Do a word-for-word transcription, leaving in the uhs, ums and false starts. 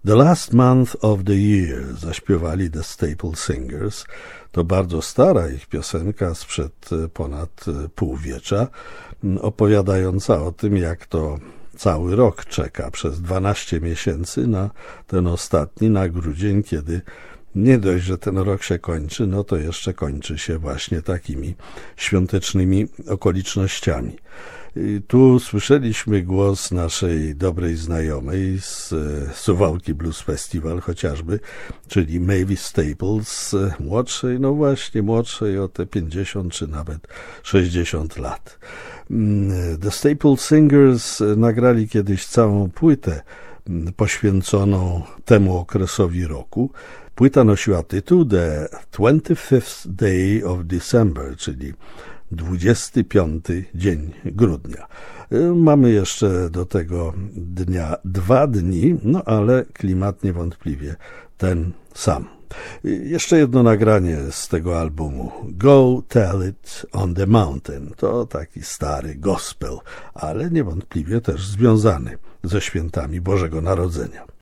The Last Month of the Year zaśpiewali The Staple Singers. To bardzo stara ich piosenka sprzed ponad półwiecza, opowiadająca o tym, jak to cały rok czeka przez dwanaście miesięcy na ten ostatni, na grudzień, kiedy nie dość, że ten rok się kończy, no to jeszcze kończy się właśnie takimi świątecznymi okolicznościami. I tu słyszeliśmy głos naszej dobrej znajomej z Suwałki Blues Festival chociażby, czyli Mavis Staples, młodszej, no właśnie młodszej o te pięćdziesiąt czy nawet sześćdziesiąt lat. The Staple Singers nagrali kiedyś całą płytę poświęconą temu okresowi roku. Płyta nosiła tytuł The twenty-fifth Day of December, czyli dwudziesty piąty dzień grudnia. Mamy jeszcze do tego dnia dwa dni, no ale klimat niewątpliwie ten sam. Jeszcze jedno nagranie z tego albumu. Go Tell It on the Mountain. To taki stary gospel, ale niewątpliwie też związany ze świętami Bożego Narodzenia.